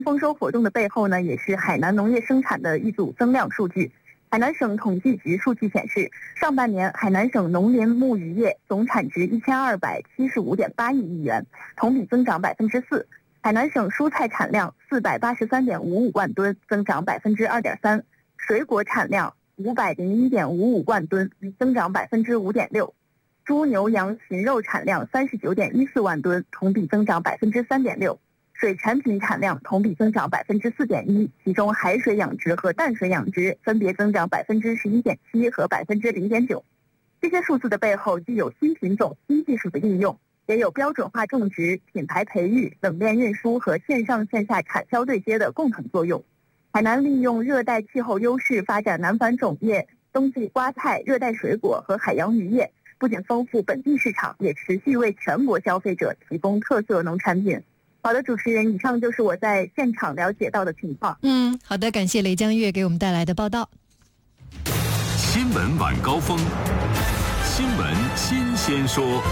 丰收活动的背后呢，也是海南农业生产的一组增量数据。海南省统计局数据显示，上半年海南省农林牧渔业总产值1275.8亿元，同比增长4%。海南省蔬菜产量483.55万吨，增长2.3%；水果产量501.55万吨，增长5.6%；猪牛羊禽肉产量39.14万吨，同比增长3.6%；水产品产量同比增长4.1%，其中海水养殖和淡水养殖分别增长11.7%和0.9%。这些数字的背后，既有新品种、新技术的应用，也有标准化种植、品牌培育、冷链运输和线上线下产销对接的共同作用。海南利用热带气候优势发展南繁种业、冬季瓜菜、热带水果和海洋渔业，不仅丰富本地市场，也持续为全国消费者提供特色农产品。好的，主持人，以上就是我在现场了解到的情况。 好的，感谢雷江月给我们带来的报道。 新闻晚高峰，新闻新鲜说。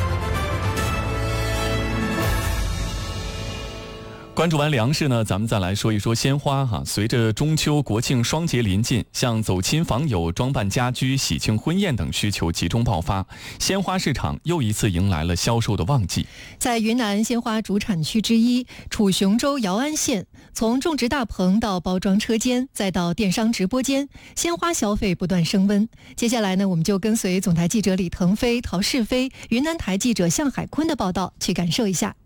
关注完粮食呢，咱们再来说一说鲜花哈。随着中秋国庆双节临近，像走亲访友、装扮家居、喜庆婚宴等需求集中爆发，鲜花市场又一次迎来了销售的旺季。 在云南鲜花主产区之一楚雄州姚安县，从种植大棚到包装车间，再到电商直播间，鲜花消费不断升温。接下来呢，我们就跟随总台记者李腾飞、陶世飞、云南台记者向海坤的报道，去感受一下。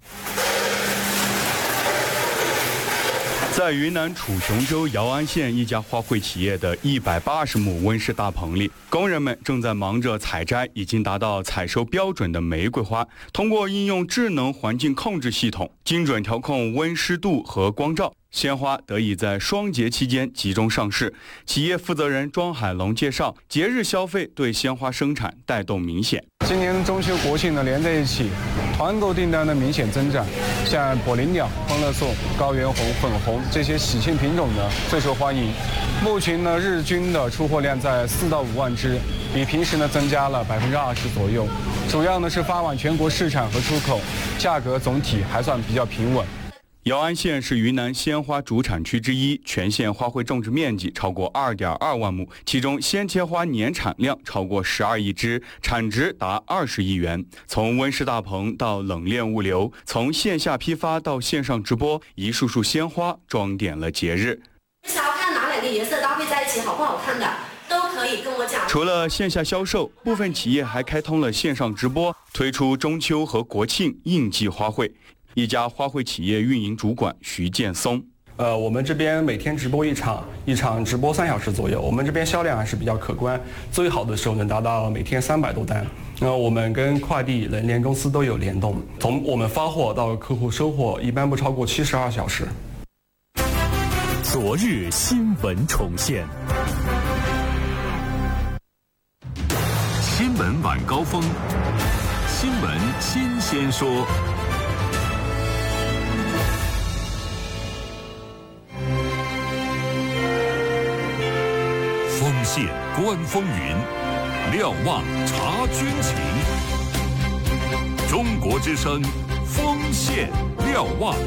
在云南楚雄州姚安县一家花卉企业的180亩温室大棚里，工人们正在忙着采摘已经达到采收标准的玫瑰花。通过应用智能环境控制系统，精准调控温湿度和光照，鲜花得以在双节期间集中上市。企业负责人庄海龙介绍，节日消费对鲜花生产带动明显。 今年中秋国庆呢连在一起，团购订单的明显增长，像火灵鸟、欢乐颂、高原红、粉红这些喜庆品种呢最受欢迎。目前呢日均的出货量在4到5万只，比平时呢增加了20%左右。主要呢是发往全国市场和出口，价格总体还算比较平稳。 姚安县是云南鲜花主产区之一，全县花卉种植面积超过2.2万亩，其中鲜切花年产量超过12亿只，产值达20亿元。从温室大棚到冷链物流，从线下批发到线上直播，一束束鲜花装点了节日。 想要看哪两个颜色搭配在一起好不好看的，都可以跟我讲。 除了线下销售，部分企业还开通了线上直播，推出中秋和国庆应季花卉。一家花卉企业运营主管徐建松， 我们这边每天直播一场直播3小时左右，我们这边销量还是比较可观，最好的时候能达到每天300多单。我们跟快递、冷链公司都有联动，从我们发货到客户收货，一般不超过72小时。 昨日新闻重现，新闻晚高峰，新闻新鲜说。丰县观风云，瞭望察军情。中国之声，丰县瞭望。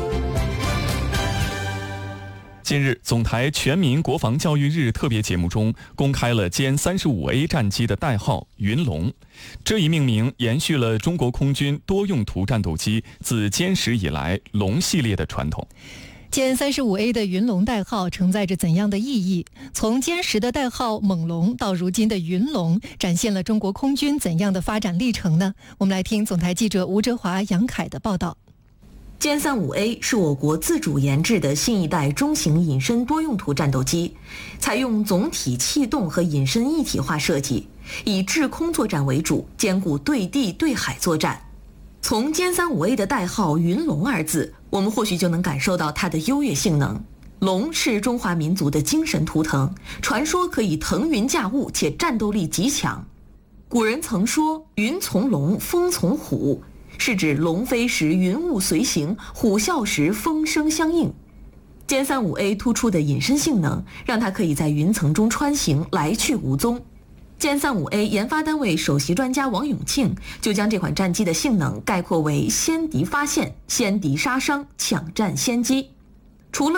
近日，总台全民国防教育日特别节目中公开了歼35A 战机的代号“云龙”，这一命名延续了中国空军多用途战斗机自歼十以来龙系列的传统。 歼35A 的云龙代号承载着怎样的意义？从歼十的代号猛龙到如今的云龙，展现了中国空军怎样的发展历程呢？我们来听总台记者吴哲华、杨凯的报道。 歼35A 是我国自主研制的新一代中型隐身多用途战斗机，采用总体气动和隐身一体化设计，以制空作战为主，兼顾对地对海作战。从歼35A 的代号云龙二字，我们或许就能感受到它的优越性能。龙是中华民族的精神图腾，传说可以腾云驾雾，且战斗力极强。古人曾说云从龙，风从虎，是指龙飞时云雾随行，虎啸时风声相应。歼35A 突出的隐身性能，让它可以在云层中穿行，来去无踪。歼35A 研发单位首席专家王永庆就将这款战机的性能概括为先敌发现、先敌杀伤、抢占先机。